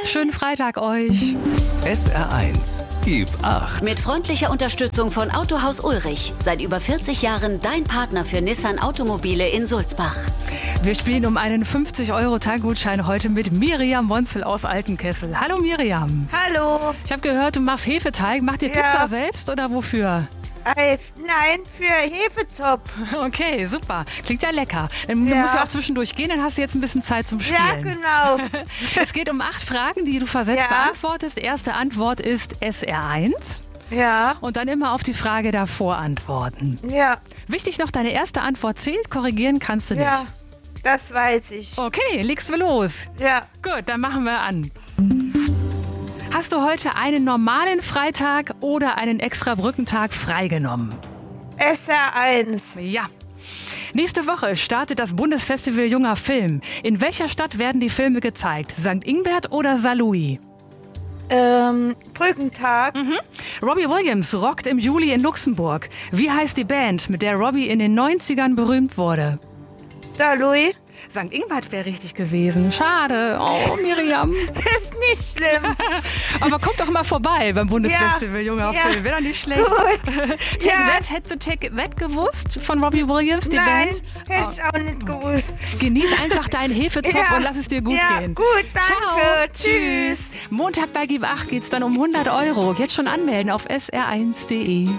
Schönen Freitag euch. SR1, gib Acht. Mit freundlicher Unterstützung von Autohaus Ulrich. Seit über 40 Jahren dein Partner für Nissan Automobile in Sulzbach. Wir spielen um einen 50-Euro-Tankgutschein heute mit Miriam Monzel aus Altenkessel. Hallo Miriam. Hallo. Ich habe gehört, du machst Hefeteig. Macht ihr Pizza selbst oder wofür? Nein, für Hefezopf. Okay, super. Klingt ja lecker. Du musst ja auch zwischendurch gehen, dann hast du jetzt ein bisschen Zeit zum Spielen. Ja, genau. Es geht um 8 Fragen, die du versetzt beantwortest. Erste Antwort ist SR1. Ja. Und dann immer auf die Frage davor antworten. Ja. Wichtig noch, deine erste Antwort zählt, korrigieren kannst du nicht. Ja, das weiß ich. Okay, legst du los. Ja. Gut, dann machen wir an. Hast du heute einen normalen Freitag oder einen extra Brückentag freigenommen? SR1. Ja. Nächste Woche startet das Bundesfestival Junger Film. In welcher Stadt werden die Filme gezeigt? St. Ingbert oder Saarlouis? Brückentag. Robbie Williams rockt im Juli in Luxemburg. Wie heißt die Band, mit der Robbie in den 90ern berühmt wurde? Saarlouis. St. Ingbert wäre richtig gewesen. Schade. Oh, Miriam. Ist nicht schlimm. Aber guck doch mal vorbei beim Bundesfestival Junger Film. Wäre doch nicht schlecht. Hättest du Take That gewusst von Robbie Williams, die Band? Nein, hätte ich auch nicht gewusst. Genieß einfach deinen Hefezopf und lass es dir gut gehen. Gut, danke. Ciao. Tschüss. Montag bei Gib Acht geht's dann um 100 Euro. Jetzt schon anmelden auf sr1.de.